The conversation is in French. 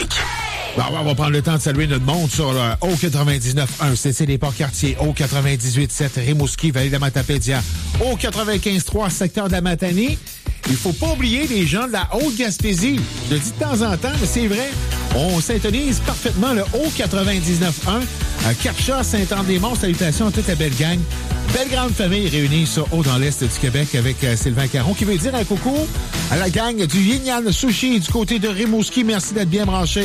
Bon, on va prendre le temps de saluer notre monde sur le O99.1, c'est les Port-Cartier, O98.7, Rimouski, Vallée de la Matapédia, O95.3, secteur de la Matanie. Il faut pas oublier les gens de la Haute-Gaspésie. Je le dis de temps en temps, mais c'est vrai. On s'intonise parfaitement le O99.1 à Capcha, Saint-Anne-des-Monts. Salutations à toute la belle gang. Belle grande famille réunie sur haut dans l'Est du Québec avec Sylvain Caron qui veut dire un coucou à la gang du Yin Yang Sushi du côté de Rimouski. Merci d'être bien branchés.